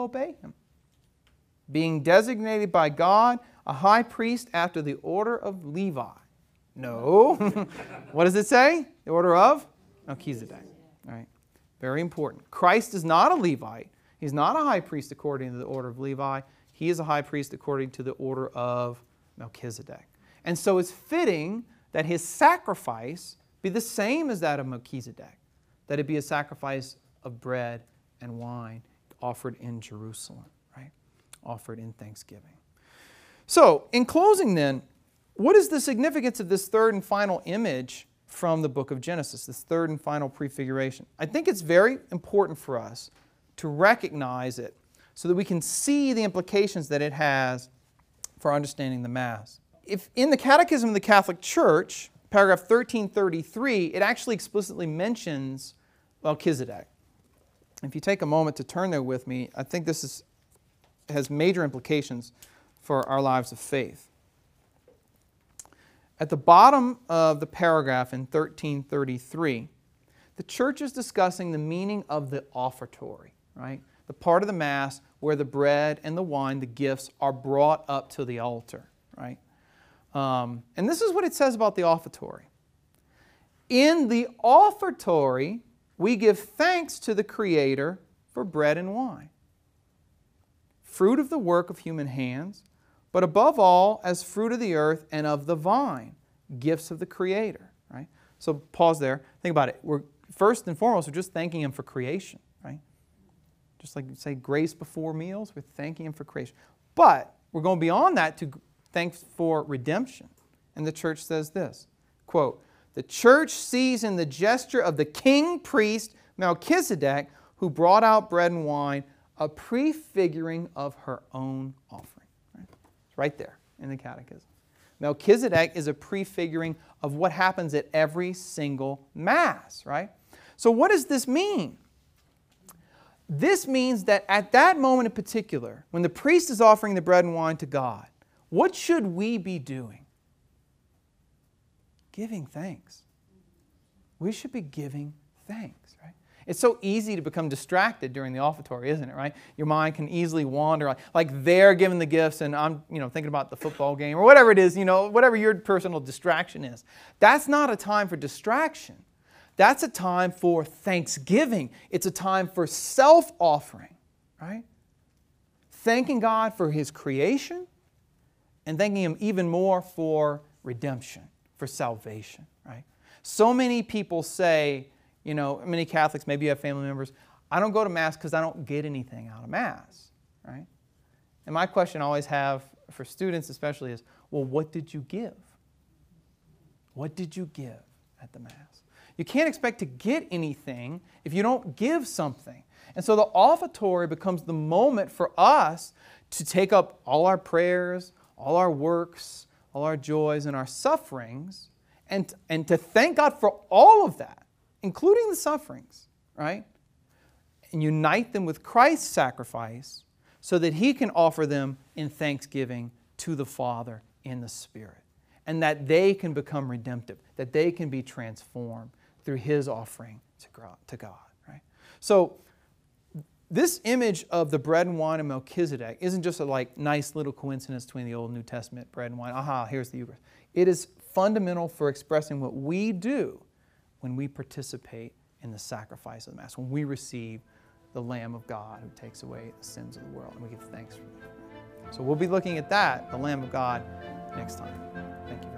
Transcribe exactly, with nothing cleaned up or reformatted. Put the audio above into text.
obey him. Being designated by God a high priest after the order of Levi. No. What does it say? The order of Melchizedek. All right. Very important. Christ is not a Levite. He's not a high priest according to the order of Levi. He is a high priest according to the order of Melchizedek. And so it's fitting that his sacrifice be the same as that of Melchizedek, that it be a sacrifice of bread and wine offered in Jerusalem, right? Offered in thanksgiving. So, in closing then, what is the significance of this third and final image from the book of Genesis, this third and final prefiguration? I think it's very important for us to recognize it so that we can see the implications that it has for understanding the Mass. If in the Catechism of the Catholic Church, paragraph thirteen thirty-three, it actually explicitly mentions Melchizedek. If you take a moment to turn there with me, I think this is, has major implications for our lives of faith. At the bottom of the paragraph in thirteen thirty-three, the Church is discussing the meaning of the offertory, right? The part of the Mass where the bread and the wine, the gifts, are brought up to the altar, right? Um, and this is what it says about the offertory. In the offertory, we give thanks to the Creator for bread and wine, fruit of the work of human hands, but above all, as fruit of the earth and of the vine, gifts of the Creator, right? So pause there. Think about it. We're, first and foremost, we're just thanking Him for creation, right? Just like you say grace before meals, we're thanking Him for creation. But we're going beyond that to thanks for redemption. And the Church says this, quote, "The Church sees in the gesture of the king priest Melchizedek, who brought out bread and wine, a prefiguring of her own offering." Right? It's right there in the Catechism. Melchizedek is a prefiguring of what happens at every single Mass, right? So what does this mean? This means that at that moment in particular, when the priest is offering the bread and wine to God, what should we be doing? Giving thanks. We should be giving thanks, right? It's so easy to become distracted during the offertory, isn't it, right? Your mind can easily wander, like, like they're giving the gifts and I'm, you know, thinking about the football game or whatever it is, you know, whatever your personal distraction is. That's not a time for distraction. That's a time for thanksgiving. It's a time for self-offering, right? Thanking God for His creation and thanking Him even more for redemption, for salvation, right? So many people say, you know, many Catholics, maybe you have family members, I don't go to Mass because I don't get anything out of Mass, right? And my question I always have for students especially is, well, what did you give? What did you give at the Mass? You can't expect to get anything if you don't give something. And so the offertory becomes the moment for us to take up all our prayers, all our works, all our joys and our sufferings, and, and to thank God for all of that, including the sufferings, right? And unite them with Christ's sacrifice so that He can offer them in thanksgiving to the Father in the Spirit. And that they can become redemptive, that they can be transformed through His offering to God, right? So this image of the bread and wine of Melchizedek isn't just a like nice little coincidence between the Old and New Testament bread and wine. Aha, here's the Eucharist. It is fundamental for expressing what we do when we participate in the sacrifice of the Mass, when we receive the Lamb of God who takes away the sins of the world, and we give thanks for that. So we'll be looking at that, the Lamb of God, next time. Thank you.